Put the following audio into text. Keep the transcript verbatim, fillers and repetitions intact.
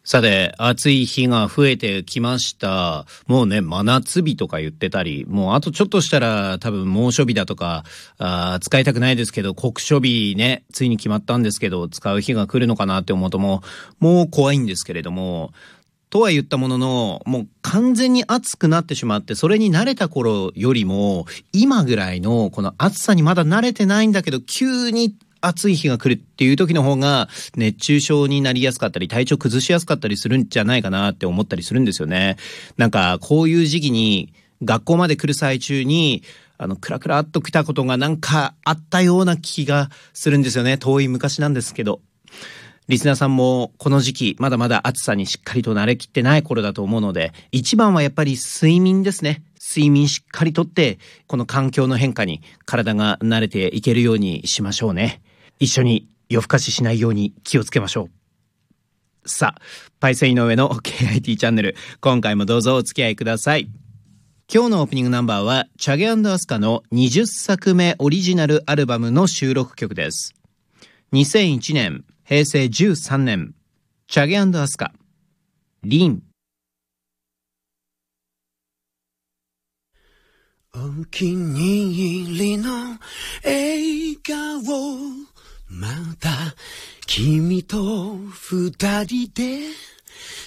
さて、暑い日が増えてきました。もうね、真夏日とか言ってたり、もうあとちょっとしたら多分猛暑日だとか、あ使いたくないですけど、酷暑日ね、ついに決まったんですけど、使う日が来るのかなって思うともう、もう怖いんですけれども、とは言ったものの、もう完全に暑くなってしまって、それに慣れた頃よりも、今ぐらいのこの暑さにまだ慣れてないんだけど、急に暑い日が来るっていう時の方が熱中症になりやすかったり体調崩しやすかったりするんじゃないかなって思ったりするんですよね。なんかこういう時期に学校まで来る最中にあのクラクラっと来たことがなんかあったような気がするんですよね。遠い昔なんですけど。リスナーさんもこの時期まだまだ暑さにしっかりと慣れきってない頃だと思うので、一番はやっぱり睡眠ですね。睡眠しっかりとってこの環境の変化に体が慣れていけるようにしましょうね。一緒に夜更かししないように気をつけましょう。さあ、パイセン井上の ケーアイティー チャンネル、今回もどうぞお付き合いください。今日のオープニングナンバーはチャゲ&アスカのにじゅっさくめオリジナルアルバムの収録曲です。にせんいちねん、へいせいじゅうさんねん、チャゲ&アスカ、リン。 お気に入りの笑顔、また君と二人で